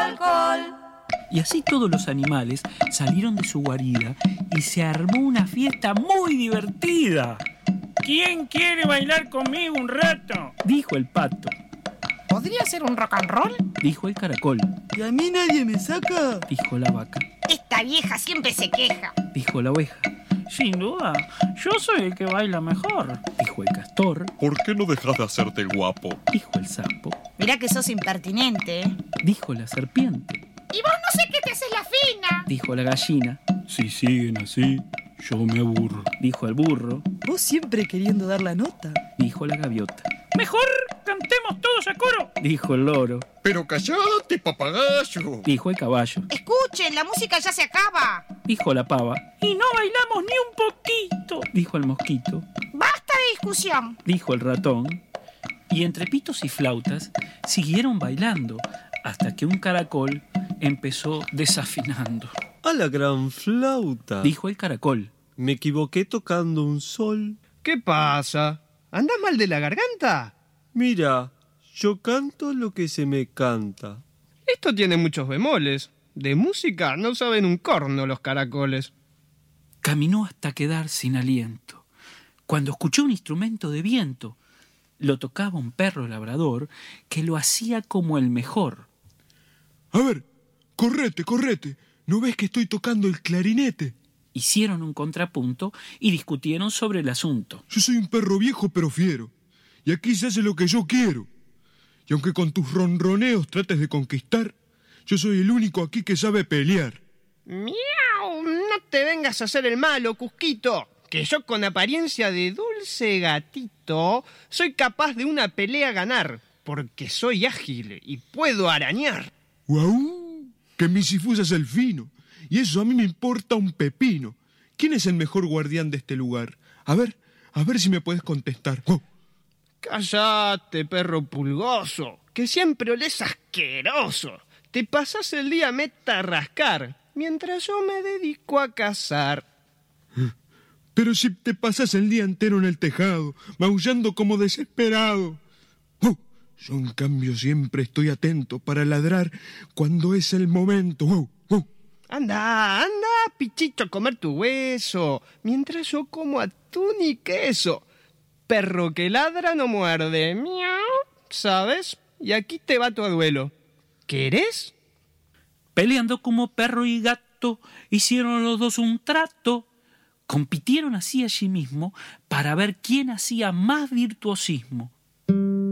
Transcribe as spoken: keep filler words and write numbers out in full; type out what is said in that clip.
col, col. Y así todos los animales salieron de su guarida y se armó una fiesta muy divertida. ¿Quién quiere bailar conmigo un rato?, dijo el pato. ¿Podría ser un rock and roll?, dijo el caracol. ¿Y a mí nadie me saca?, dijo la vaca. Esta vieja siempre se queja, dijo la oveja. Sin duda, yo soy el que baila mejor, dijo el castor. ¿Por qué no dejas de hacerte el guapo?, dijo el sapo. Mirá que sos impertinente, ¿eh?, dijo la serpiente. Y vos no sé qué te haces la fina, dijo la gallina. Si siguen así, yo me aburro, dijo el burro. Vos siempre queriendo dar la nota, dijo la gaviota. Mejor cantemos todos a coro, dijo el loro. Pero callate, papagayo, dijo el caballo. Escuchen, la música ya se acaba, dijo la pava. Y no bailamos ni un poquito, dijo el mosquito. Basta de discusión, dijo el ratón. Y entre pitos y flautas siguieron bailando hasta que un caracol empezó desafinando. ¡A la gran flauta!, dijo el caracol. Me equivoqué tocando un sol. ¿Qué pasa? ¿Andás mal de la garganta? Mira, yo canto lo que se me canta. Esto tiene muchos bemoles. De música no saben un corno los caracoles. Caminó hasta quedar sin aliento, cuando escuchó un instrumento de viento. Lo tocaba un perro labrador que lo hacía como el mejor. A ver, correte, correte. ¿No ves que estoy tocando el clarinete? Hicieron un contrapunto y discutieron sobre el asunto. Yo soy un perro viejo pero fiero, y aquí se hace lo que yo quiero. Y aunque con tus ronroneos trates de conquistar, yo soy el único aquí que sabe pelear. ¡Miau! No te vengas a hacer el malo, Cusquito, que yo con apariencia de dulce gatito soy capaz de una pelea ganar, porque soy ágil y puedo arañar. ¡Guau! Que mi Sifus es el fino, y eso a mí me importa un pepino. ¿Quién es el mejor guardián de este lugar? A ver, a ver si me puedes contestar. ¡Oh! Cállate, perro pulgoso, que siempre olés asqueroso. Te pasás el día meta a rascar, mientras yo me dedico a cazar. Pero si te pasas el día entero en el tejado, maullando como desesperado. ¡Oh! Yo, en cambio, siempre estoy atento para ladrar cuando es el momento. ¡Oh! ¡Oh! Anda, anda, pichicho, a comer tu hueso, mientras yo como atún y queso. Perro que ladra no muerde, miau, ¿sabes? Y aquí te va tu duelo. ¿Querés? Peleando como perro y gato, hicieron los dos un trato. Compitieron así allí mismo para ver quién hacía más virtuosismo.